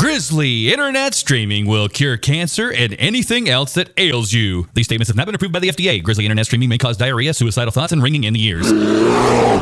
Grizzly Internet Streaming will cure cancer and anything else that ails you. These statements have not been approved by the FDA. Grizzly Internet Streaming may cause diarrhea, suicidal thoughts, and ringing in the ears.